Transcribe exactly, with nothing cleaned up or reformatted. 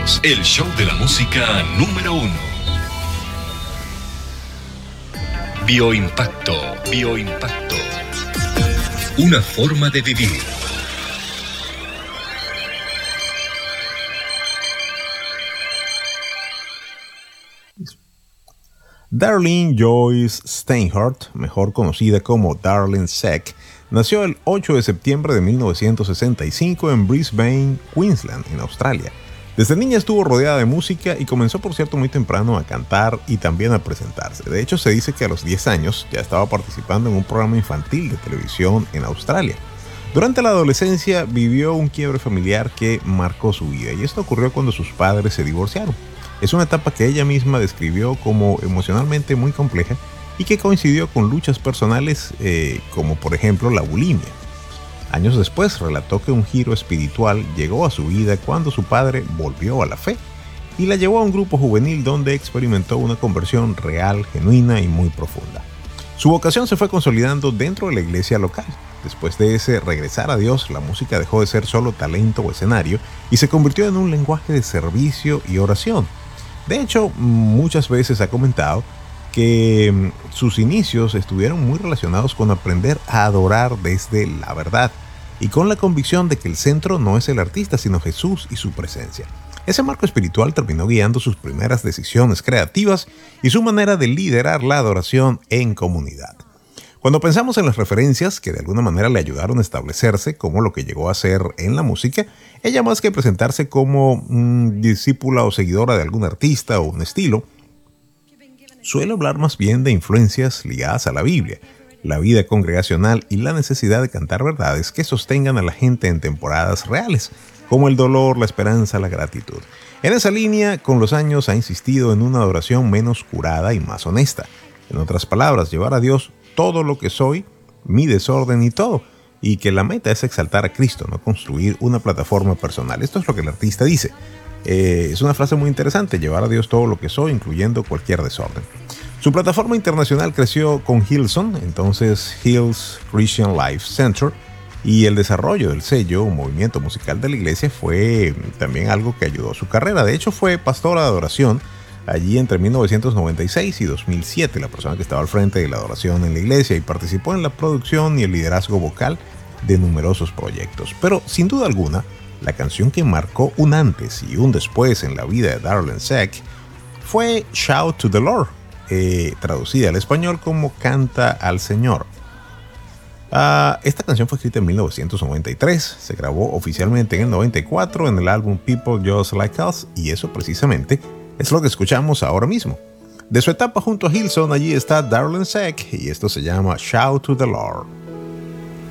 Ecos, el show de la música número uno. Bioimpacto, bioimpacto. Una forma de vivir. Darlene Joyce Steinhardt, mejor conocida como Darlene Zschech, nació el ocho de septiembre de mil novecientos sesenta y cinco en Brisbane, Queensland, en Australia. Desde niña estuvo rodeada de música y comenzó, por cierto, muy temprano a cantar y también a presentarse. De hecho, se dice que a los diez años ya estaba participando en un programa infantil de televisión en Australia. Durante la adolescencia vivió un quiebre familiar que marcó su vida, y esto ocurrió cuando sus padres se divorciaron. Es una etapa que ella misma describió como emocionalmente muy compleja y que coincidió con luchas personales eh, como por ejemplo la bulimia. Años después relató que un giro espiritual llegó a su vida cuando su padre volvió a la fe y la llevó a un grupo juvenil donde experimentó una conversión real, genuina y muy profunda. Su vocación se fue consolidando dentro de la iglesia local. Después de ese regresar a Dios, la música dejó de ser solo talento o escenario y se convirtió en un lenguaje de servicio y oración. De hecho, muchas veces ha comentado que sus inicios estuvieron muy relacionados con aprender a adorar desde la verdad y con la convicción de que el centro no es el artista, sino Jesús y su presencia. Ese marco espiritual terminó guiando sus primeras decisiones creativas y su manera de liderar la adoración en comunidad. Cuando pensamos en las referencias que de alguna manera le ayudaron a establecerse como lo que llegó a ser en la música, ella, más que presentarse como un discípula o seguidora de algún artista o un estilo, suele hablar más bien de influencias ligadas a la Biblia, la vida congregacional y la necesidad de cantar verdades que sostengan a la gente en temporadas reales, como el dolor, la esperanza, la gratitud. En esa línea, con los años ha insistido en una adoración menos curada y más honesta. En otras palabras, llevar a Dios todo lo que soy, mi desorden y todo, y que la meta es exaltar a Cristo, no construir una plataforma personal. Esto es lo que el artista dice. Eh, es una frase muy interesante, llevar a Dios todo lo que soy, incluyendo cualquier desorden. Su plataforma internacional creció con Hillsong, entonces Hills Christian Life Center, y el desarrollo del sello, un movimiento musical de la iglesia, fue también algo que ayudó a su carrera. De hecho, fue pastora de adoración allí entre mil novecientos noventa y seis y dos mil siete, la persona que estaba al frente de la adoración en la iglesia, y participó en la producción y el liderazgo vocal de numerosos proyectos. Pero sin duda alguna, la canción que marcó un antes y un después en la vida de Darlene Zschech fue Shout to the Lord, eh, traducida al español como Canta al Señor. Uh, esta canción fue escrita en mil novecientos noventa y tres, se grabó oficialmente en el noventa y cuatro en el álbum People Just Like Us, y eso precisamente es lo que escuchamos ahora mismo. De su etapa junto a Hillsong, allí está Darlene Zschech y esto se llama Shout to the Lord.